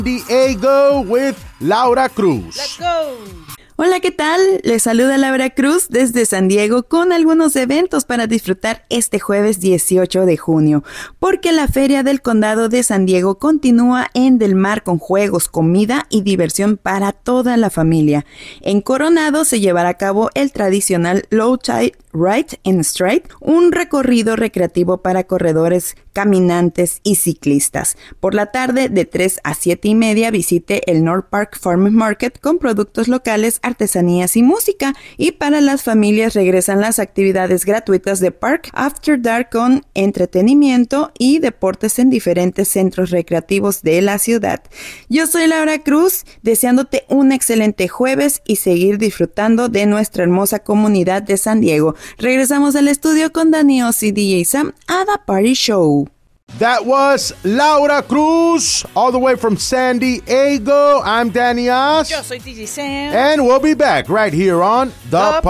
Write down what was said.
Diego with Laura Cruz. Let's go. Hola, ¿qué tal? Les saluda Laura Cruz desde San Diego con algunos eventos para disfrutar este jueves 18 de junio, porque la Feria del Condado de San Diego continúa en Del Mar con juegos, comida y diversión para toda la familia. En Coronado se llevará a cabo el tradicional Low Tide Ride and Straight, un recorrido recreativo para corredores, caminantes y ciclistas. Por la tarde, de 3 a 7:30, visite el North Park Farmers Market con productos locales, artesanías y música. Y para las familias regresan las actividades gratuitas de Park After Dark con entretenimiento y deportes en diferentes centros recreativos de la ciudad. Yo soy Laura Cruz, deseándote un excelente jueves y seguir disfrutando de nuestra hermosa comunidad de San Diego. Regresamos al estudio con Dani Ossi, DJ Sam, a The Party Show. That was Laura Cruz, all the way from San Diego. I'm Danny Oz. Yo soy DJ Sam. And we'll be back right here on The